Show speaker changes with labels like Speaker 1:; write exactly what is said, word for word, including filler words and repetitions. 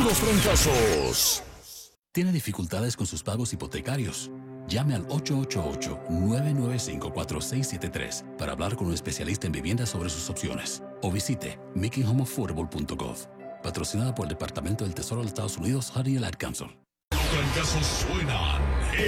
Speaker 1: Puros trancazos.
Speaker 2: ¿Tiene dificultades con sus pagos hipotecarios? Llame al ocho ocho ocho, nueve nueve cinco, cuatro seis siete tres para hablar con un especialista en vivienda sobre sus opciones. O visite making home affordable punto gov. Patrocinada por el Departamento del Tesoro de los Estados Unidos, Honey y el Ad Council.
Speaker 1: Los trancazos suenan